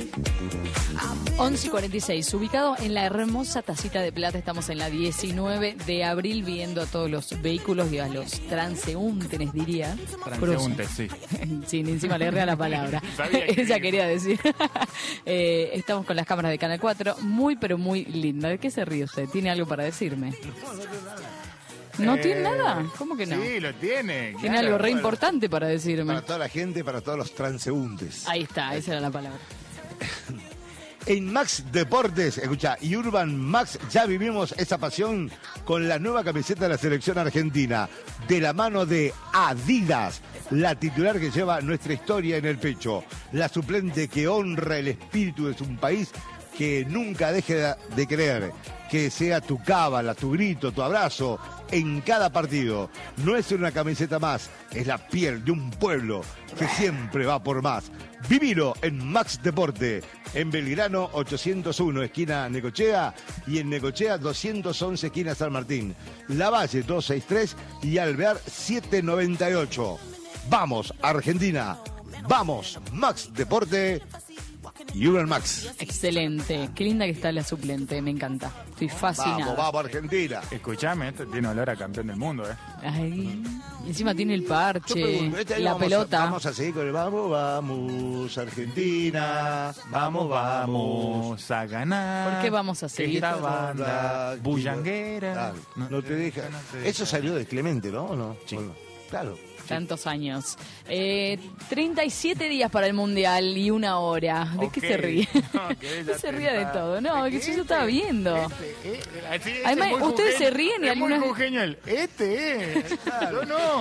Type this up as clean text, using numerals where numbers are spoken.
11:46, ubicado en la hermosa Tacita de Plata. Estamos en la 19 de abril viendo a todos los vehículos y a los transeúntes, diría. Transeúntes, sí. Sí, ni encima le erré a la palabra. Ella quería decir. Estamos con las cámaras de Canal 4, muy pero muy linda. ¿De qué se ríe usted? ¿Tiene algo para decirme? ¿No tiene nada? ¿Cómo que no? Sí, lo tiene. Tiene claro, algo re importante para decirme. Para toda la gente, para todos los transeúntes. Ahí está, esa era la palabra. En Max Deportes, escucha, y Urban Max, ya vivimos esa pasión con la nueva camiseta de la selección argentina, de la mano de Adidas, la titular que lleva nuestra historia en el pecho, la suplente que honra el espíritu de un país que nunca deje de creer, que sea tu cábala, tu grito, tu abrazo en cada partido. No es una camiseta más, es la piel de un pueblo que siempre va por más. Vivilo en Max Deporte, en Belgrano 801, esquina Necochea, y en Necochea 211, esquina San Martín. Lavalle 263 y Alvear 798. Vamos, Argentina. Vamos, Max Deporte y Urban Max. Excelente. Qué linda que está la suplente, me encanta. Estoy fascinada. Vamos, vamos, Argentina. Escuchame, esto tiene olor a campeón del mundo, Ay, y encima tiene el parche, Yo pregunto, este año la vamos pelota. Vamos a seguir con el vamos, vamos, Argentina. Vamos a ganar. ¿Por qué vamos a seguir? Esta banda bullanguera. No te deja. Eso salió de Clemente, ¿no? ¿O no? Sí. Bueno, claro. Tantos años. 37 días para el Mundial y 1 hora. ¿De qué se ríe? No se ríe de todo. No, que yo estaba viendo. Además, ustedes se ríen y algunas... Genial. Yo no.